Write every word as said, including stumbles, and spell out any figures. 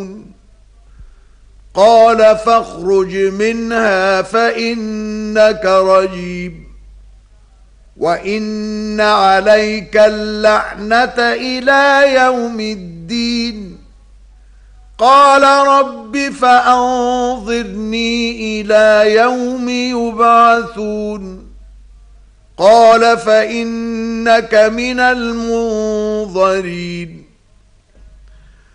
قال فاخرج منها فإنك رجيم وإن عليك اللعنة إلى يوم الدين قال رب فأنظرني إلى يوم يبعثون قال فإنك من المنظرين